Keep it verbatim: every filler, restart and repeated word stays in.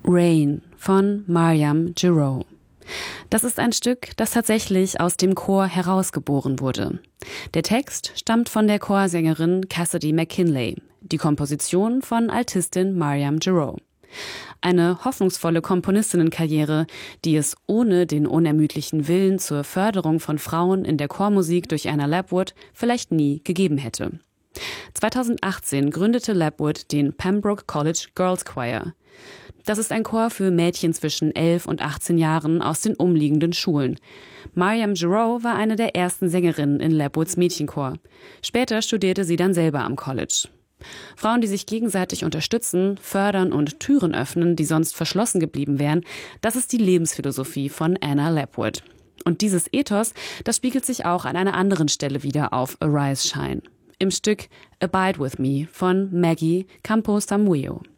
Rain von Maryam Giraud. Das ist ein Stück, das tatsächlich aus dem Chor herausgeboren wurde. Der Text stammt von der Chorsängerin Cassidy McKinley, die Komposition von Altistin Maryam Giraud. Eine hoffnungsvolle Komponistinnenkarriere, die es ohne den unermüdlichen Willen zur Förderung von Frauen in der Chormusik durch Anna Lapwood vielleicht nie gegeben hätte. zweitausendachtzehn gründete Lapwood den Pembroke College Girls Choir. Das ist ein Chor für Mädchen zwischen elf und achtzehn Jahren aus den umliegenden Schulen. Maryam Giraud war eine der ersten Sängerinnen in Lapwoods Mädchenchor. Später studierte sie dann selber am College. Frauen, die sich gegenseitig unterstützen, fördern und Türen öffnen, die sonst verschlossen geblieben wären, das ist die Lebensphilosophie von Anna Lapwood. Und dieses Ethos, das spiegelt sich auch an einer anderen Stelle wieder auf Arise Shine, im Stück Abide With Me von Maggie Camposamueo.